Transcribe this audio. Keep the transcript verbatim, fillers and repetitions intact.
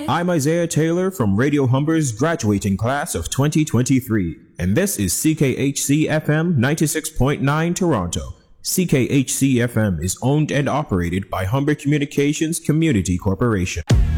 I'm Isaiah Taylor from Radio Humber's graduating class of twenty twenty-three, and this is C K H C F M ninety-six point nine Toronto. C K H C F M is owned and operated by Humber Communications Community Corporation.